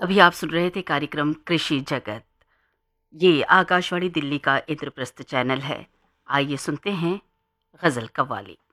अभी आप सुन रहे थे कार्यक्रम कृषि जगत। ये आकाशवाणी दिल्ली का इंद्रप्रस्थ चैनल है। आइए सुनते हैं गज़ल कव्वाली।